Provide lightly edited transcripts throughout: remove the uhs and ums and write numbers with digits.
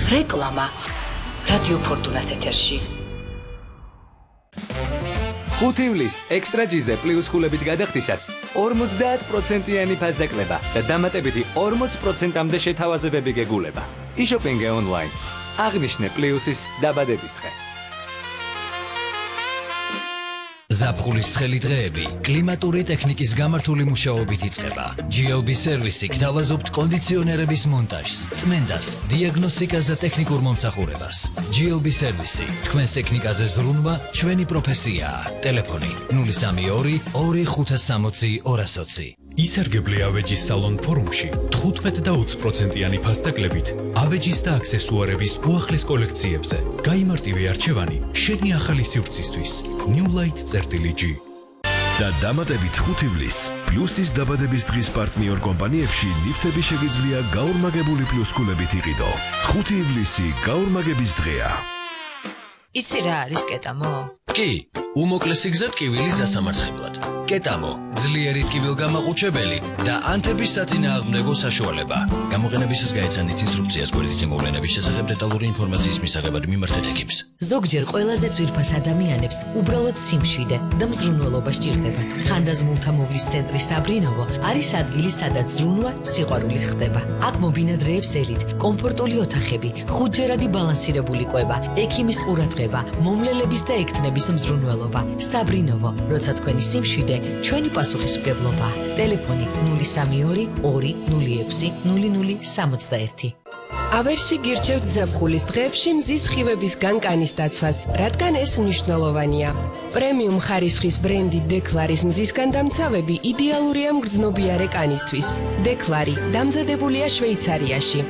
რეკლამა რადიო ფორტუნას ეთერში. 5 ივლისს ექსტრა ჯიზე პლუს ხულებით გადახდისას 50%-იანი ფასდაკლება და დამატებითი 40%-მდე შეთავაზებები გეგულება. იშოპინგე ონლაინ. აღნიშნე პლუსის დაბადების დღე. ზაფხულის ცხელი დღეები კლიმატური ტექნიკის გამართული მუშაობით იწყება. GLB სერვისი გთავაზობთ კონდიციონერების მონტაჟს, წმენდას, დიაგნოსტიკას და ტექნიკურ მომსახურებას. GLB სერვისი თქვენს ტექნიკაზე ზრუნვა ჩვენი პროფესიაა. ტელეფონი 032 2560 220. ისარგებლე ავეჯის სალონ ფორუმში 15 და 20%-იანი ფასდაკლებით ავეჯის და აქსესუარების უახლეს კოლექციებზე. გაიმარტივე არჩევანი შენი ახალი სივრცისთვის. New Light-G. და დამატებით 5 ივლისს პლუსის დაბადების დღის პარტნიორ კომპანიებში ლიფტები შეგიძლია გაორმაგებული პლუს ქულებით იყიდო. 5 ივლისი გაორმაგების დღეა. იცი რა არის კეტამო? კი, უმოკლესი გზა ტკივილის დასამარცხებლად. კეტამო, ძლიერი ტკივილგამაყუჩებელი და ანთების საწინააღმდეგო საშუალება. გამოყენებისას გაეცანით ინსტრუქციას გვერდითი მოვლენების შესახებ დეტალური ინფორმაციის მისაღებად მიმართეთ ეკიპს. ზოგჯერ ყველაზე ძვირფას ადამიანებს უბრალოდ სიმშვიდე და მზრუნველობა სჭირდებათ. ხანდაზმულთა მოვლის ცენტრი საბრინოვო არის ადგილი, სადაც ზრუნვა სიყვარულით ხდება. აქ მობინადრეებს ელით, კომფორტული ოთახები, 5ჯერადი ბალანსირებული კვება, ექიმის ყურადღება, მომლელების და ექთნების მზრუნველობა. საბრინოვო, როცა თქვენი სიმშვიდე ჩვენი პასუხისმგებლობა. ტელეფონი 032 206 0061. ავერსი გირჩევთ ზაფხულის დღეებში მზის სხივებისგან კანის დაცვას, რადგან ეს მნიშვნელოვანია. პრემიუმ ხარისხის ბრენდი დეკლარის მზისგან დამცავები იდეალურია მგრძნობიარე კანისთვის. დეკლარი დამზადებულია შვეიცარიაში.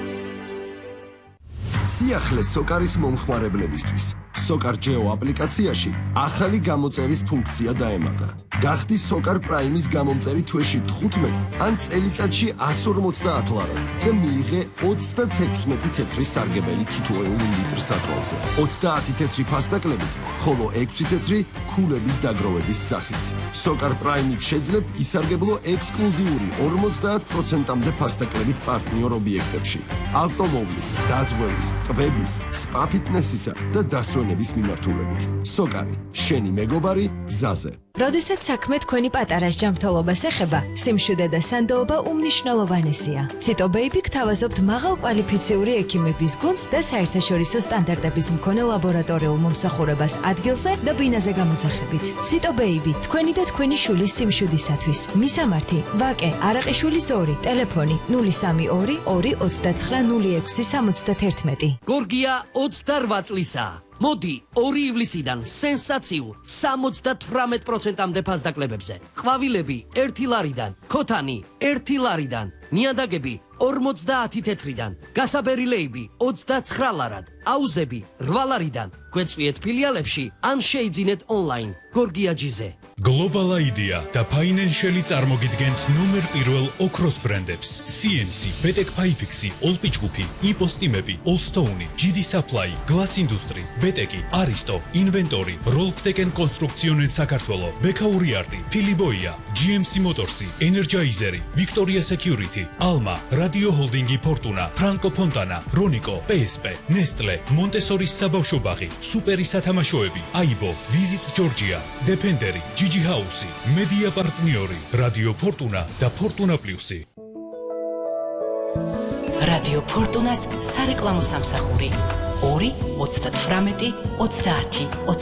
სიახლე სოკარის მომხმარებლებისთვის. სოკარ ჯეო აპლიკაციაში ახალი გამოწერის ფუნქცია დაემატა. გახდი სოკარ პრაიმის გამომწერი თვეში 15 ან წელიწადში 150 ლარი და მიიღე 36 თეთრის სარგებელი თითოეული ლიტრის საწვავზე. 30 თეთრი ფასდაკლებით, ხოლო 6 თეთრი ქულების დაგროვების სახით. სოკარ პრაიმით შეძლებ ისარგებლო ექსკლუზიური 50%-მდე ფასდაკლებით პარტნიორ ობიექტებში. ავტომობილის, დაზღვევის, კვების, სპა ფიტნესისა და დასვენების მიმართულებით. სოკარი, შენი მეგობარი გზაზე. როდესაც საქმე თქვენი პატარას ჯანმრთელობას ეხება, სიმშვიდე და სანდოობა უმნიშვნელოვანესია. ციტო ბეიბი გთავაზობთ მაღალკვალიფიციური ექიმების გუნდს და საერთაშორისო სტანდარტების მქონე ლაბორატორიულ მომსახურებას ადგილზე და ბინაზე გამოძახებით. ციტო ბეიბი, თქვენი და თქვენი შვილის სიმშვიდისათვის. მისამართი: ვაკე არაყიშვილის 2, ტელეფონი 032 229 0671. გორგია 28 წლისაა. მოდი 2 ივლისიდან სენსაციურ 78%-მდე ფასდაკლებებზე. ყვავილები 1 ლარიდან, ქოთანი 1 ლარიდან, ნიადაგები 50 თეთრიდან, გასაბერილეები 29 ლარად, აუზები 8 ლარიდან. გვეწვიეთ ფილიალებში ან შეიძინეთ ონლაინ. გორგია ჯიზე. Global Idea და Financial წარმოგიდგენთ ნომერ 1 ოქროს ბრენდებს. CMC, Betek Pipexi, Olpichkupi, Ipostimები, Allstone, GD Supply, Glass Industry, Beteki, Aristo, Inventory, Rolfteken Constructionen საქართველო, Bekauri Arti, Philiboia, GMC Motors, Energizeri, Victoria Security, Alma, Radio Holding Fortuna, Franco Fontana, Ronico, PSP, Nestle, Montessori საბავშვო ბაღი, Superi სათამაშოები, Aibo, Visit Georgia, Defenderi, Gigi House, Media პარტნიორი, Radio Fortuna და Fortuna Plus. რადიო ფორტუნას სარეკლამო სამსახური 2 38 30